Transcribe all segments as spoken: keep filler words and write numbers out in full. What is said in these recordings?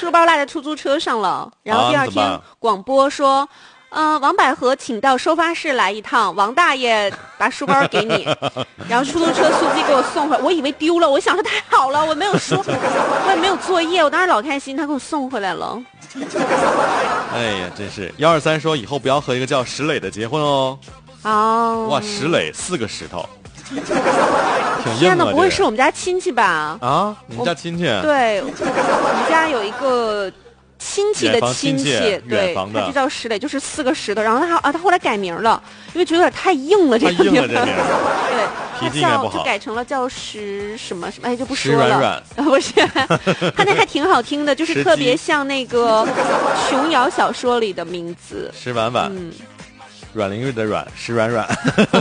书包落在出租车上了，然后第二天广播说。嗯、呃，王百合，请到收发室来一趟。王大爷把书包给你，然后出租车司机给我送回来。我以为丢了，我想说太好了，我没有说，我也没有作业，我当时老开心，他给我送回来了。 哎呀，真是幺二三说以后不要和一个叫石磊的结婚哦。 哦， 哇，石磊四个石头，挺硬啊。 天哪，不会是我们家亲戚吧？ 啊，你们家亲戚？ 对，我们家有一个。亲戚的亲戚，对，他就叫石磊，就是四个石头。然后他啊，他后来改名了，因为觉得有点太硬了，这个名。 太硬了这名。 对， 脾气应该不好， 就改成了叫石什么什么，哎，就不说了。石软软， 不是，他那还挺好听的，就是特别像那个琼瑶小说里的名字。 石婉婉，嗯，阮玲玉的阮，石软软。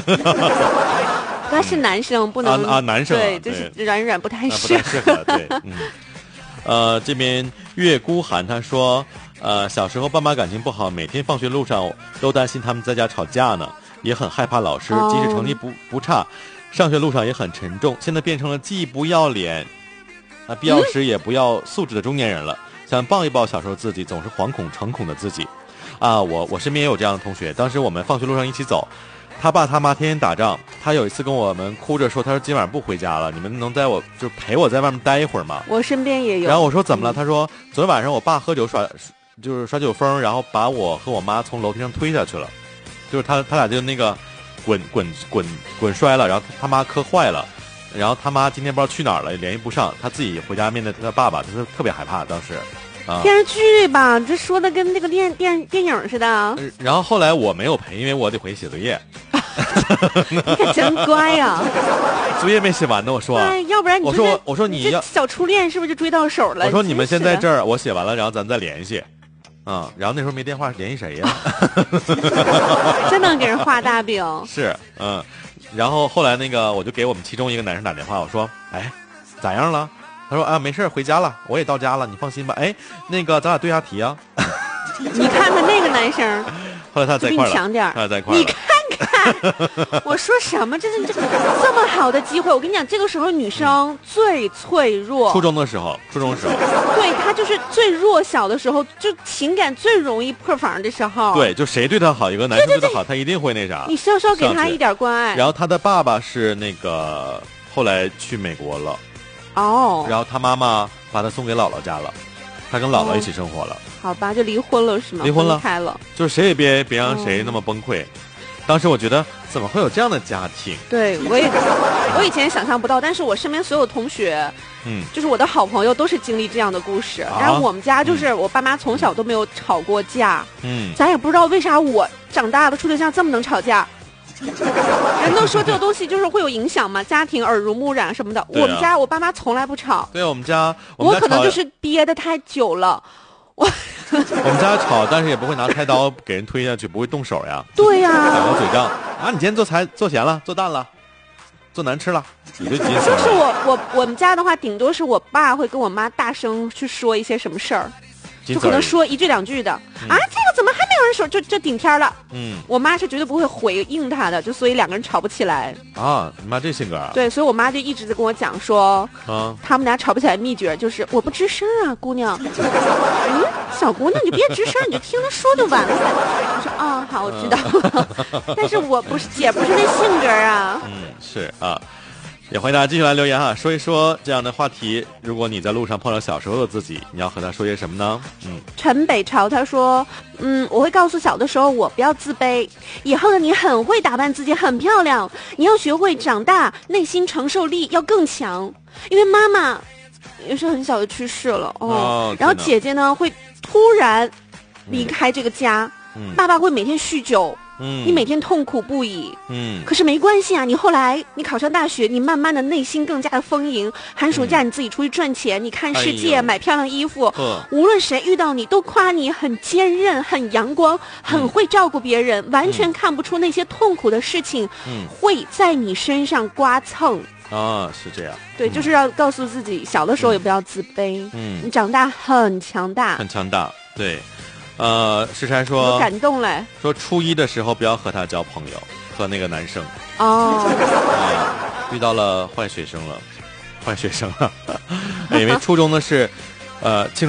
他是男生，不能啊啊，男生对，就是软软不太适合，对，嗯。呃，这边月孤寒他说，呃，小时候爸妈感情不好，每天放学路上都担心他们在家吵架呢，也很害怕老师，即使成绩不不差，上学路上也很沉重。现在变成了既不要脸，啊，必要时也不要素质的中年人了。嗯、想抱一抱小时候自己，总是惶恐诚恐的自己。啊，我我身边也有这样的同学，当时我们放学路上一起走。他爸他妈天天打仗，他有一次跟我们哭着说，他说今晚不回家了，你们能在我就陪我在外面待一会儿吗？ 我身边也有。 然后我说怎么了？嗯、他说昨天晚上我爸喝酒耍，就是耍酒疯，然后把我和我妈从楼梯上推下去了，就是他他俩就那个滚滚滚滚摔了，然后他妈磕坏了，然后他妈今天不知道去哪儿了，联系不上，他自己回家面对他爸爸，他特别害怕当时。啊、 电视剧吧，这说的跟那个电电电影似的、呃。 然后后来我没有陪，因为我得回去写作业。 你可真乖呀、啊！ 作业没写完呢，我说。 对，要不然你我说我说你要小初恋是不是就追到手了？ 我说你们先在这儿，我写完了，然后咱再联系。嗯，然后那时候没电话，联系谁呀？ 真能给人画大饼。 是，嗯，然后后来那个我就给我们其中一个男生打电话，我说，哎，咋样了？他说啊，没事，回家了，我也到家了，你放心吧。哎，那个咱俩对下题啊。 你看看那个男生， 后来他在一块了， 强点， 他在一块了。 你看看，我说什么？这是这这么好的机会，我跟你讲，这个时候女生最脆弱。 初中的时候，初中的时候， 对，她就是最弱小的时候，就情感最容易破防的时候。 对，就谁对她好，有个男生对她好，她一定会那啥。 你稍稍给她一点关爱。 然后她的爸爸是那个后来去美国了。 哦， 然后他妈妈把他送给姥姥家了，他跟姥姥一起生活了。哦、 好吧，就离婚了是吗？ 离婚了， 开了， 就是谁也别别让谁那么崩溃。哦、当时我觉得怎么会有这样的家庭？ 对，我也我以前想象不到，但是我身边所有同学，嗯，就是我的好朋友都是经历这样的故事。啊、然后我们家就是、嗯、我爸妈从小都没有吵过架，嗯，咱也不知道为啥我长大了处对象这么能吵架。人都说这个东西就是会有影响嘛，家庭耳濡目染什么的。啊、我们家我爸妈从来不吵。 对，我们家 我, 们家我可能就是憋得太久了。我我们家吵，但是也不会拿菜刀给人推下去，不会动手呀。 对呀、 啊，打个嘴仗啊！你今天做菜做咸了，做淡了，做难吃了，你就急死了。 就是我我我们家的话，顶多是我爸会跟我妈大声去说一些什么事儿。就可能说一句两句的、嗯、啊，这个怎么还没有人说？就这顶天了。嗯，我妈是绝对不会回应他的，就所以两个人吵不起来。 啊，你妈这性格啊？ 对，所以我妈就一直在跟我讲说，啊，他们俩吵不起来秘诀就是我不吱声啊，姑娘。嗯，小姑娘你别吱声，你就听她说就完了呗。我说啊，好，我知道了。嗯、但是我不是姐，不是那性格啊。 嗯，是啊。也欢迎大家继续来留言哈，说一说这样的话题。如果你在路上碰到小时候的自己，你要和他说些什么呢？嗯， 陈北朝他说，嗯，我会告诉小的时候我不要自卑，以后的你很会打扮自己，很漂亮，你要学会长大，内心承受力要更强，因为妈妈也是很小的去世了 哦, 哦然后姐姐呢会突然离开这个家，嗯、爸爸会每天酗酒。嗯，你每天痛苦不已，嗯，可是没关系啊，你后来你考上大学，你慢慢的内心更加的丰盈，寒暑假你自己出去赚钱，嗯、你看世界，哎、买漂亮衣服，无论谁遇到你都夸你很坚韧、很阳光、很会照顾别人，嗯、完全看不出那些痛苦的事情，嗯、会在你身上刮蹭。 啊，是这样。 对，嗯、就是要告诉自己，小的时候也不要自卑，嗯，你长大很强大， 很强大，对。呃，石山说， 我感动嘞。 说初一的时候不要和他交朋友，和那个男生。 哦。 啊，遇到了坏学生了，坏学生了。因为初中的是，呃，青春。